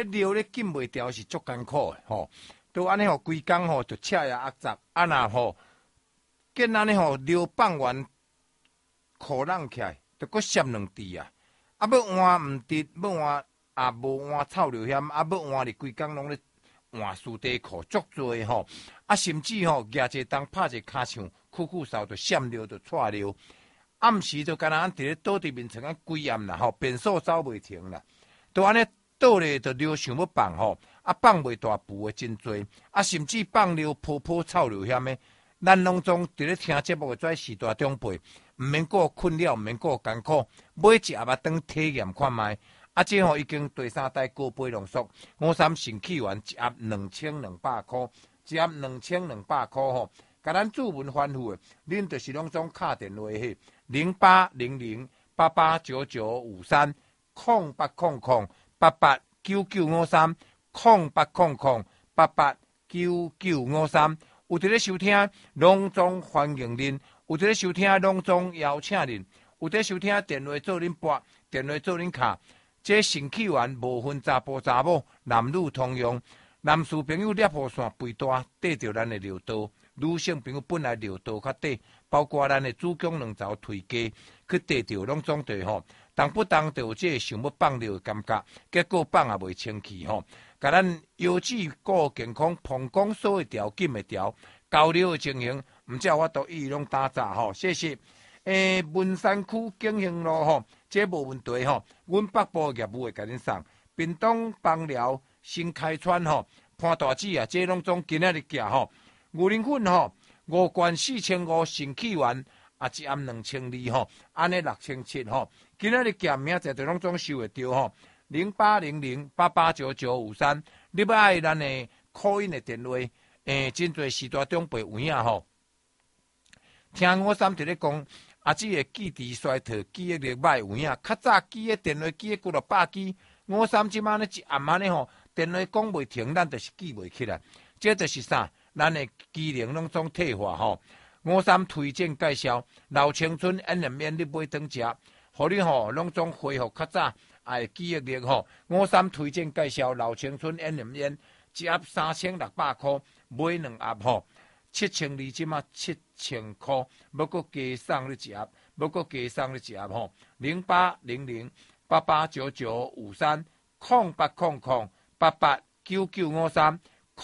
撩咧紧袂调是足艰苦的吼。都安尼吼，规工吼就赤呀压杂，啊若吼，见安尼吼撩放完，裤冷起来，就搁闪两滴啊！啊要换毋得，要换也无换臭流险，啊要换哩规工拢咧换湿地裤，足多吼。啊甚至吼举一个拍一个骹枪，酷扫就闪溜就踹溜。暗时就干那伫咧倒伫面床啊，规暗啦吼，变数走袂停啦，都安尼倒咧就溜想要放吼。啊，放袂大步的真多，啊，甚至放了泡泡臭流险的，咱拢总伫咧听节目的这时代长辈，毋免过困扰，毋免过艰苦，买一盒啊当体验看卖。啊，这吼已经第三代高杯浓缩，53神气丸一盒2200块，一盒2200块吼。甲咱主文吩咐的，恁就是拢总敲电话去0800889953 0800889953。0800889953，有伫咧收听，拢总欢迎恁；有伫咧收听，拢总邀请恁；有伫咧收听，电话做恁拨，电话做恁卡。这神气丸无分查甫查某，男女通用。男士朋友捏好线肥大，缀着咱的尿道；女性朋友本来尿道较短，包括咱的子宫两槽腿肌，去缀着拢总对吼。动不动就有这个想要放尿的感觉，结果放也袂清气吼。甲咱腰子顾健康，膀胱锁会调，紧会调，交流的情形，毋只有法度一拢打杂吼。谢谢。文山区景兴路吼，这无问题吼。阮北部业务会甲恁送，屏东枋寮新开川吼，潘大姊啊，这拢总今仔日寄吼。牛奶粉吼，5罐4500，神气丸啊一盒2200吼，安尼6700吼。今仔日寄明仔就拢总收会着吼。0800889953，你要爱咱的call in的电话，真侪时代长辈有影吼。听53伫咧讲，啊，这个记忆衰退、记忆力歹有影。较早记个电话记个几落百支，53即马呢一暗安尼吼，电话讲袂停，咱就是记袂起来。这就是啥？咱的机能拢总退化吼。53推荐介绍老青春 N&M 你买当食，互你吼拢总恢复较早。记忆力吼，53推荐介绍老青春 N&M 一盒3600块，买2盒吼，7200即马7000块，要搁加送你一盒，要搁加送你一盒吼，0800889953 0800889953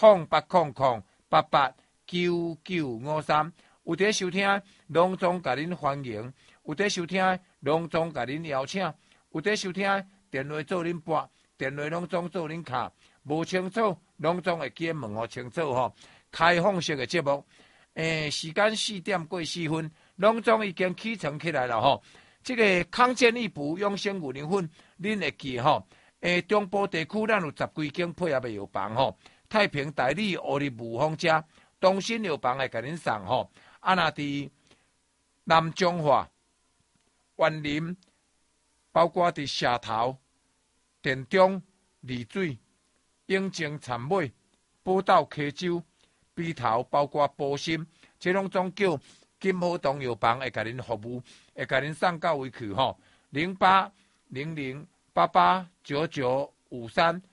0800889953，有伫收听，拢总甲恁欢迎；有伫收听，拢总甲恁邀请。有伫收听，电话做恁拨，电话拢总做恁卡，无清楚拢总会记问互清楚吼。开放式的节目，时间4点过4分，拢总已经起床起来了吼。这个康健益补养生牛奶粉，恁会记吼？中部地区咱有10几间配合的药房吼，太平大理、乌日无芳遮，东新药房会甲恁送吼。啊，那伫南中华、园林。包括伫社头、田中、丽水、永靖、田尾、宝岛、溪州、北头，包括埔心，这拢总叫金好东药房会甲恁服务，会甲恁送到位去吼。0800889953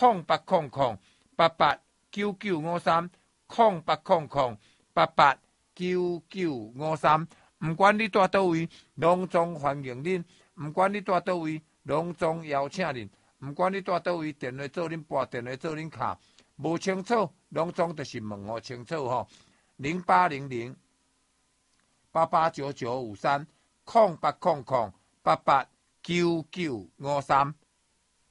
0800889953 0800889953，毋管你住倒位，拢总欢迎恁。毋管你住倒位，拢总邀请恁；毋管你住倒位，电话做恁拨，电话做恁卡，无清楚，拢总就是问互清楚吼。0800889953 0800889953。